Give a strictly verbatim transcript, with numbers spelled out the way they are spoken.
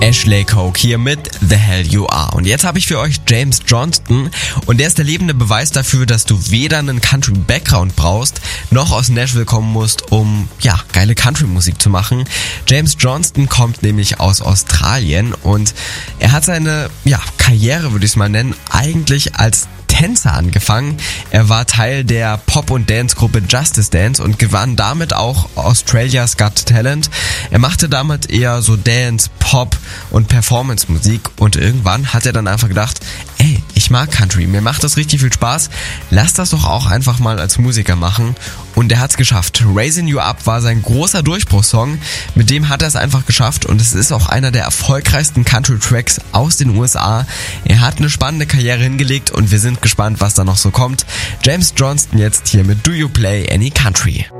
Ashley Coke hier mit The Hell You Are. Und jetzt habe ich für euch James Johnston und der ist der lebende Beweis dafür, dass du weder einen Country-Background brauchst, noch aus Nashville kommen musst, um ja geile Country-Musik zu machen. James Johnston kommt nämlich aus Australien und er hat seine ja Karriere, würde ich es mal nennen, eigentlich als Tänzer angefangen. Er war Teil der Pop- und Dance-Gruppe Justice Dance und gewann damit auch Australia's Got Talent. Er machte damit eher so Dance, Pop und Performance-Musik und irgendwann hat er dann einfach gedacht, ey, ich mag Country, mir macht das richtig viel Spaß, lass das doch auch einfach mal als Musiker machen. Und er hat's geschafft. Raising You Up war sein großer Durchbruchssong, mit dem hat er es einfach geschafft und es ist auch einer der erfolgreichsten Country-Tracks aus den U S A. Er hat eine spannende Karriere hingelegt und wir sind gespannt, was da noch so kommt. James Johnston jetzt hier mit Do You Play Any Country?